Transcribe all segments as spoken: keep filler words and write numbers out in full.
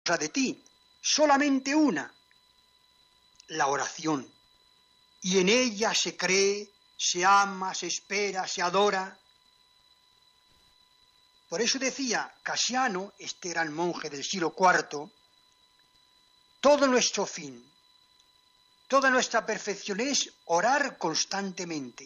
de ti, solamente una, la oración. Y en ella se cree, se ama, se espera, se adora. Por eso decía Casiano, este gran monje del siglo cuarto, todo nuestro fin, toda nuestra perfección es orar constantemente.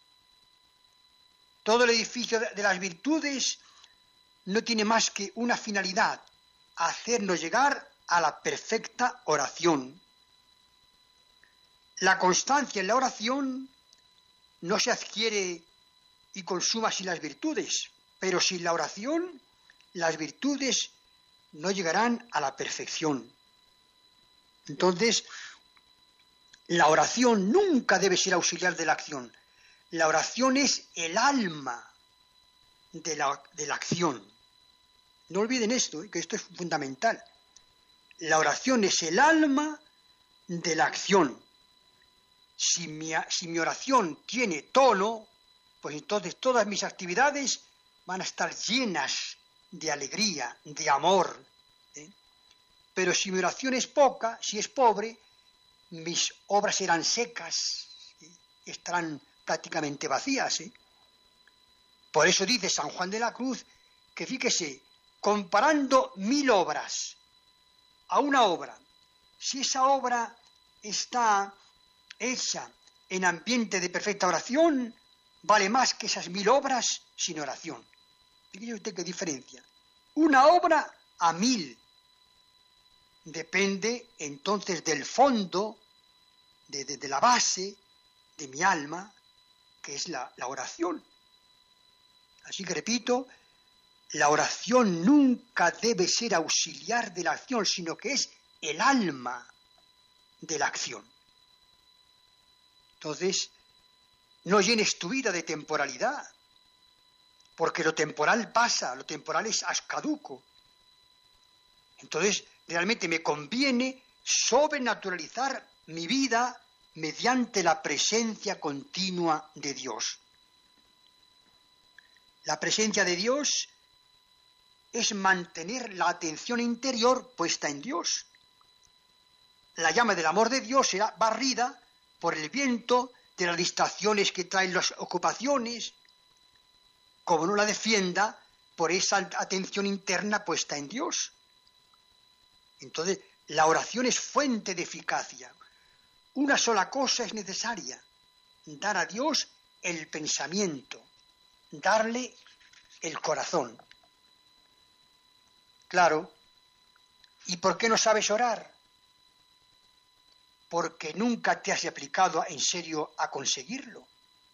Todo el edificio de las virtudes no tiene más que una finalidad, hacernos llegar a la perfecta oración. La constancia en la oración no se adquiere y consuma sin las virtudes, pero sin la oración las virtudes no llegarán a la perfección. Entonces, la oración nunca debe ser auxiliar de la acción. La oración es el alma de la, de la acción. No olviden esto, que esto es fundamental. La oración es el alma de la acción. Si mi, si mi oración tiene tono, pues entonces todas mis actividades van a estar llenas de alegría, de amor. ¿eh? Pero si mi oración es poca, si es pobre, mis obras serán secas, ¿eh? estarán prácticamente vacías. ¿eh? Por eso dice San Juan de la Cruz que, fíjese, comparando mil obras a una obra, si esa obra está hecha en ambiente de perfecta oración, vale más que esas mil obras sin oración. Fíjese usted qué diferencia. Una obra a mil. Depende entonces del fondo, de, de, de la base de mi alma, que es la, la oración. Así que repito, la oración nunca debe ser auxiliar de la acción, sino que es el alma de la acción. Entonces, no llenes tu vida de temporalidad, porque lo temporal pasa, lo temporal es caduco. Entonces, realmente me conviene sobrenaturalizar mi vida mediante la presencia continua de Dios. La presencia de Dios es mantener la atención interior puesta en Dios. La llama del amor de Dios será barrida por el viento de las distracciones que traen las ocupaciones, como no la defienda por esa atención interna puesta en Dios. Entonces, la oración es fuente de eficacia. Una sola cosa es necesaria: dar a Dios el pensamiento, darle el corazón. Claro, ¿y por qué no sabes orar? Porque nunca te has aplicado en serio a conseguirlo.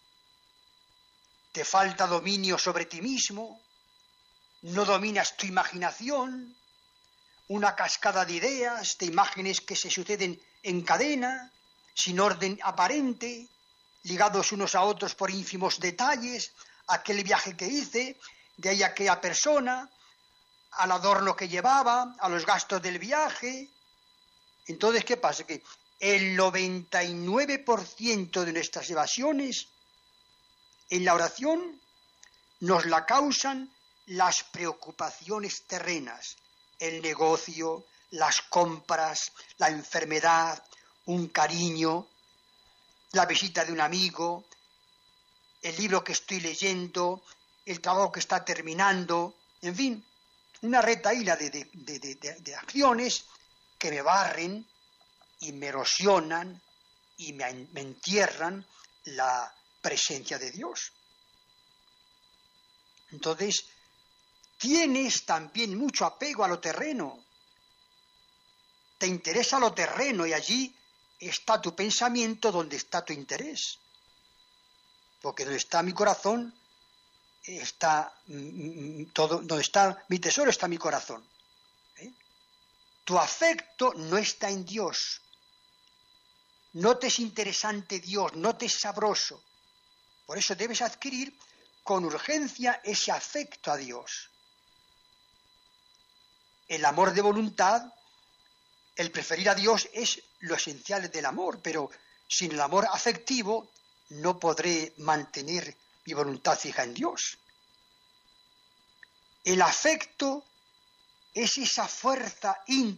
Te falta dominio sobre ti mismo, no dominas tu imaginación, una cascada de ideas, de imágenes que se suceden en cadena, sin orden aparente, ligados unos a otros por ínfimos detalles, aquel viaje que hice, de ahí aquella persona, al adorno que llevaba, a los gastos del viaje. Entonces, ¿qué pasa? Que el noventa y nueve por ciento de nuestras evasiones en la oración nos la causan las preocupaciones terrenas, el negocio, las compras, la enfermedad, un cariño, la visita de un amigo, el libro que estoy leyendo, el trabajo que está terminando, en fin, una retahíla de, de, de, de, de acciones que me barren y me erosionan y me, me entierran la presencia de Dios. Entonces, tienes también mucho apego a lo terreno. Te interesa lo terreno y allí está tu pensamiento, donde está tu interés. Porque donde está mi corazón, está todo, donde está mi tesoro está mi corazón. ¿Eh? Tu afecto no está en Dios. No te es interesante Dios, no te es sabroso. Por eso debes adquirir con urgencia ese afecto a Dios. El amor de voluntad, el preferir a Dios es lo esencial del amor, pero sin el amor afectivo no podré mantener mi voluntad fija en Dios. El afecto es esa fuerza íntima